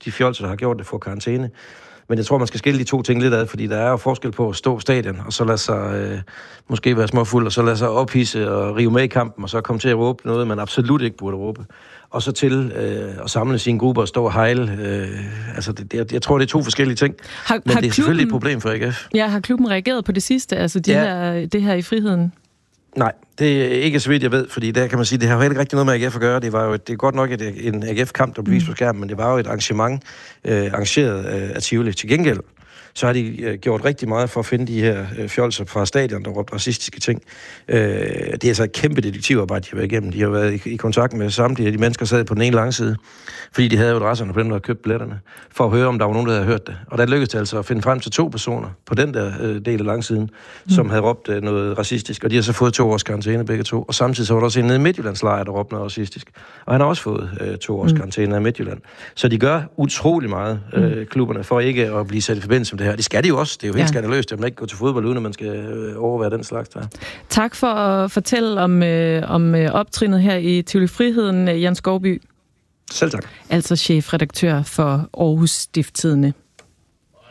de fjolser, der har gjort det, får karantæne. Men jeg tror, man skal skille de to ting lidt ad, fordi der er jo forskel på at stå stadion, og så lade sig måske være småfuld, og så lade sig ophidse og rive med i kampen, og så komme til at råbe noget, man absolut ikke burde råbe. Og så til at samle sine grupper og stå og hejle. Jeg tror, det er to forskellige ting. Men det er selvfølgelig et problem for AGF. Ja, har klubben reageret på det sidste, altså det her i Friheden? Nej, det er ikke så vidt, jeg ved, fordi der kan man sige, det har jo ikke rigtig noget med AGF at gøre. Det er godt nok en AGF-kamp, der blev vist på skærmen, men det var jo et arrangement arrangeret af Tivoli. Til gengæld, så har de gjort rigtig meget for at finde de her fjolser fra stadion, der råbte racistiske ting. Det er altså et kæmpe detektivarbejde, de har været igennem. De har været i kontakt med samtlige af de mennesker, der sad på den ene langside, fordi de havde jo adresserne på dem, der havde købt billetterne, for at høre, om der var nogen, der havde hørt det. Og der lykkedes det altså at finde frem til 2 personer på den der del af langsiden, som havde råbt noget racistisk, og de har så fået 2 års karantæne begge to. Og samtidig så var der også en nede i Midtjyllands lejr, der råbte noget racistisk. Og han har også fået 2 års karantæne af Midtjylland. Så de gør utrolig meget, klubberne, for ikke at blive sat i forbindelse med det her. Det skal de jo også. Det er jo helt skandaløst, at man ikke går til fodbold, uden at man skal overvære den slags der. Tak for at fortælle om optrinnet her i Tivoli Friheden, Jan Skovby. Selv tak. Altså chefredaktør for Aarhus Stiftstidende.